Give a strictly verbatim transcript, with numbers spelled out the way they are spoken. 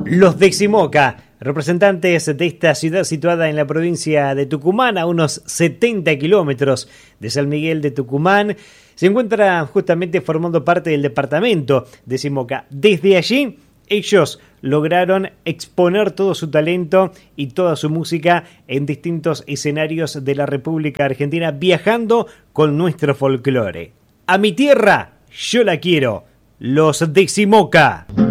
Los Decimoca, representantes de esta ciudad situada en la provincia de Tucumán, a unos setenta kilómetros de San Miguel de Tucumán, se encuentra justamente formando parte del departamento Decimoca. Desde allí, ellos lograron exponer todo su talento y toda su música en distintos escenarios de la República Argentina, viajando con nuestro folclore. A mi tierra, yo la quiero. Los Decimoca.